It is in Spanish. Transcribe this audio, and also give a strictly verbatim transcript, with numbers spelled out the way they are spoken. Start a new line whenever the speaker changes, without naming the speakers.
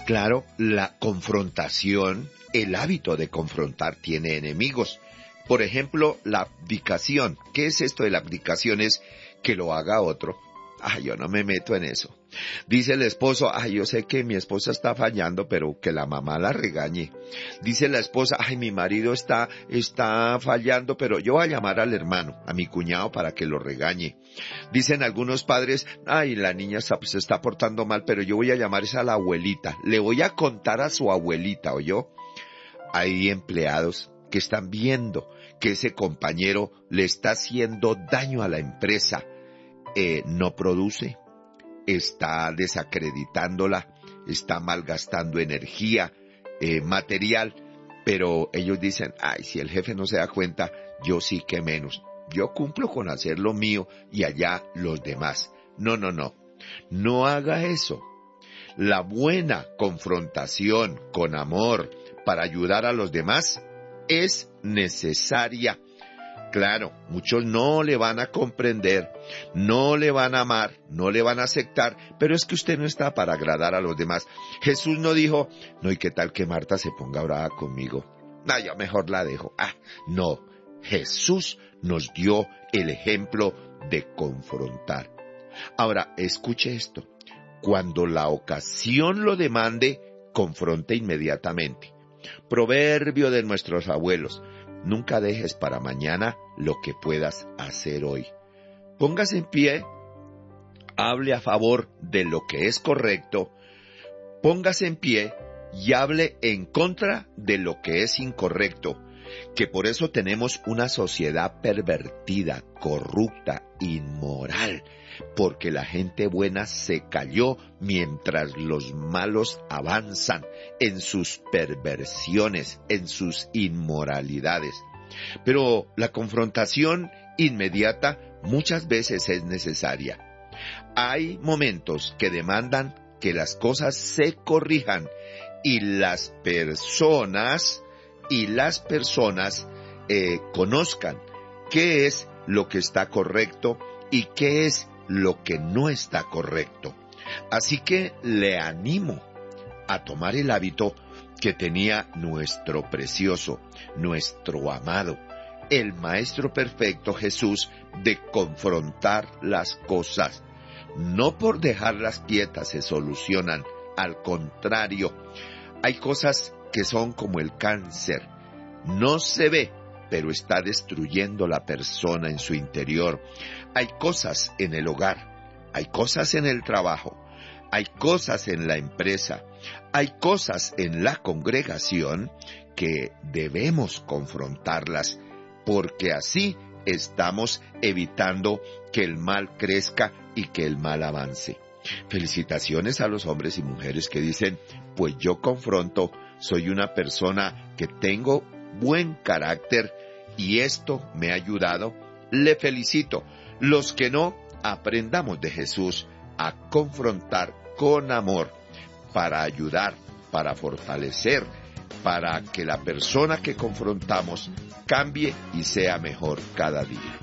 Claro, la confrontación, el hábito de confrontar tiene enemigos. Por ejemplo, la abdicación. ¿Qué es esto de la abdicación? Es que lo haga otro. Ah, yo no me meto en eso. Dice el esposo, ay, yo sé que mi esposa está fallando, pero que la mamá la regañe. Dice la esposa, ay, mi marido está, está fallando, pero yo voy a llamar al hermano, a mi cuñado, para que lo regañe. Dicen algunos padres, ay, la niña está, se está portando mal, pero yo voy a llamar a la abuelita. Le voy a contar a su abuelita, ¿oyó? Hay empleados que están viendo que ese compañero le está haciendo daño a la empresa. Eh, no produce, está desacreditándola, está malgastando energía, eh, material, pero ellos dicen, ay, si el jefe no se da cuenta, yo sí que menos. Yo cumplo con hacer lo mío y allá los demás. No, no, no, no haga eso. La buena confrontación con amor para ayudar a los demás es necesaria. Claro, muchos no le van a comprender, no le van a amar, no le van a aceptar, pero es que usted no está para agradar a los demás. Jesús no dijo, no, ¿y qué tal que Marta se ponga brava conmigo? Ah, yo mejor la dejo. Ah, no, Jesús nos dio el ejemplo de confrontar. Ahora, escuche esto, cuando la ocasión lo demande, confronte inmediatamente. Proverbio de nuestros abuelos. Nunca dejes para mañana lo que puedas hacer hoy. Póngase en pie, hable a favor de lo que es correcto, póngase en pie y hable en contra de lo que es incorrecto, que por eso tenemos una sociedad pervertida, corrupta, inmoral, porque la gente buena se cayó mientras los malos avanzan en sus perversiones, en sus inmoralidades. Pero la confrontación inmediata muchas veces es necesaria. Hay momentos que demandan que las cosas se corrijan y las personas y las personas eh, conozcan qué es lo que está correcto y qué es lo que no está correcto. Así que le animo a tomar el hábito que tenía nuestro precioso, nuestro amado, el Maestro Perfecto Jesús, de confrontar las cosas. No por dejarlas quietas se solucionan, al contrario, hay cosas que son como el cáncer. No se ve, pero está destruyendo la persona en su interior. Hay cosas en el hogar, hay cosas en el trabajo, hay cosas en la empresa, hay cosas en la congregación que debemos confrontarlas, porque así estamos evitando que el mal crezca y que el mal avance. Felicitaciones a los hombres y mujeres que dicen, pues yo confronto, soy una persona que tengo buen carácter y esto me ha ayudado. Le felicito. Los que no, aprendamos de Jesús a confrontar con amor para ayudar, para fortalecer, para que la persona que confrontamos cambie y sea mejor cada día.